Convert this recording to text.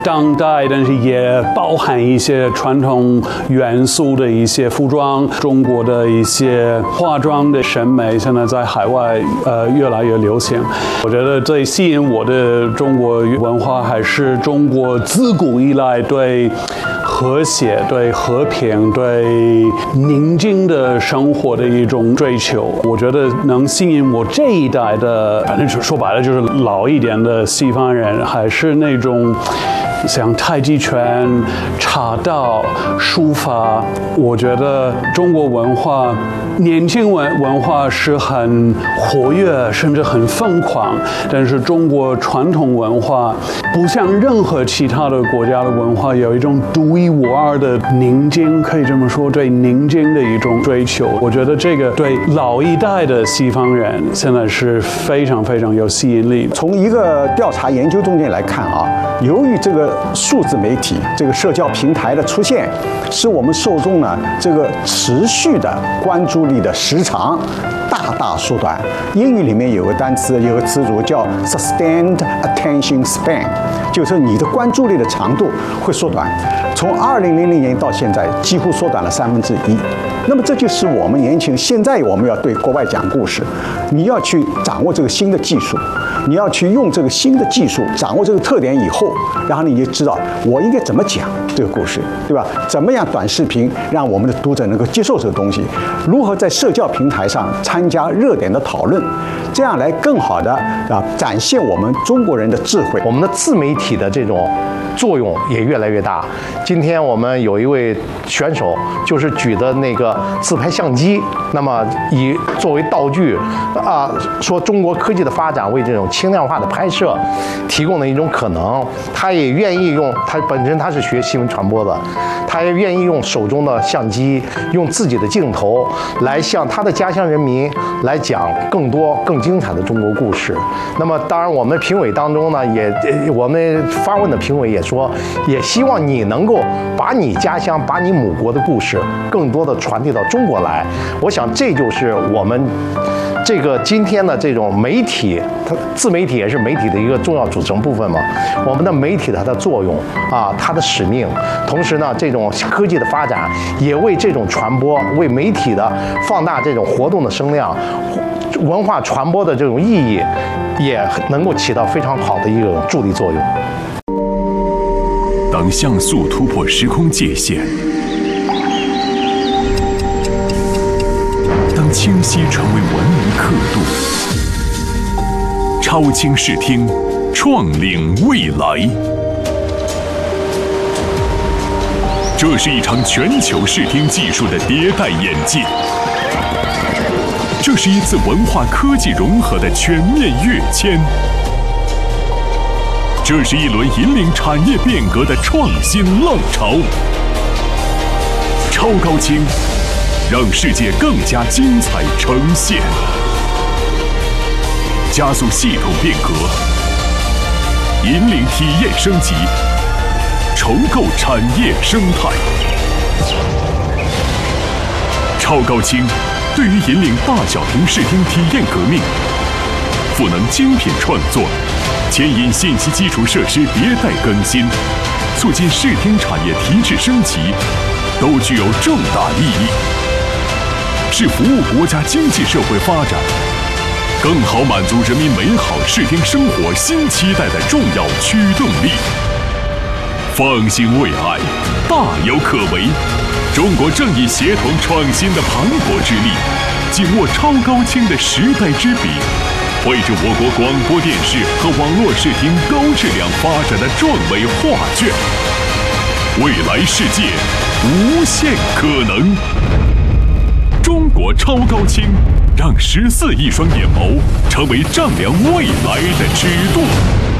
当代，但是也包含一些传统元素的一些服装，中国的一些化妆的审美，现在在海外越来越流行。我觉得最吸引我的中国文化，还是中国自古以来对和谐、对和平、对宁静的生活的一种追求。我觉得能吸引我这一代的，反正说白了就是老一点的西方人，还是那种像太极拳、茶道、书法。我觉得中国文化，年轻文化是很活跃，甚至很疯狂，但是中国传统文化不像任何其他的国家的文化有一种独一无二的宁静，可以这么说，对宁静的一种追求。我觉得这个对老一代的西方人现在是非常非常有吸引力。 从一个调查研究中间来看啊，由于这个数字媒体、这个社交平台的出现，使我们受众呢这个持续的关注力的时长大大缩短。英语里面有个单词，有个词组叫 sustained attention span， 就是你的关注力的长度会缩短。从2000年到现在，几乎缩短了1/3。那么这就是我们年轻人现在我们要对国外讲故事，你要去掌握这个新的技术，你要去用这个新的技术，掌握这个特点以后，然后你就知道我应该怎么讲这个故事，对吧？怎么样短视频让我们的读者能够接受这个东西？如何在社交平台上参加热点的讨论？这样来更好的展现我们中国人的智慧。 我们的自媒体的这种作用也越来越大。今天我们有一位选手，就是举的那个自拍相机，那么以作为道具说中国科技的发展为这种轻量化的拍摄提供了一种可能。他也愿意用，他本身他是学新闻传播的，他也愿意用手中的相机，用自己的镜头来向他的家乡人民来讲更多更精彩的中国故事。那么当然我们评委当中呢，我们发问的评委也说，也希望你能够把你家乡、把你母国的故事更多的传递到中国来。我想这就是我们这个今天的这种媒体，它自媒体也是媒体的一个重要组成部分嘛。我们的媒体它的作用它的使命，同时呢，这种科技的发展也为这种传播、为媒体的放大这种活动的声量、文化传播的这种意义，也能够起到非常好的一个助力作用。 当像素突破时空界限，当清晰成为文明刻度，超清视听，创领未来。这是一场全球视听技术的迭代演进，这是一次文化科技融合的全面跃迁，这是一轮引领产业变革的创新浪潮。超高清，让世界更加精彩呈现，加速系统变革，引领体验升级，重构产业生态。超高清对于引领大小屏视听体验革命，赋能精品创作，牵引信息基础设施迭代更新，促进视听产业提质升级，都具有重大意义，是服务国家经济社会发展，更好满足人民美好视听生活新期待的重要驱动力。放心未来，大有可为。中国正以协同创新的磅礴之力，紧握超高清的时代之笔，绘制我国广播电视和网络视听高质量发展的壮美画卷。未来世界无限可能。中国超高清，让14亿双眼眸成为丈量未来的尺度。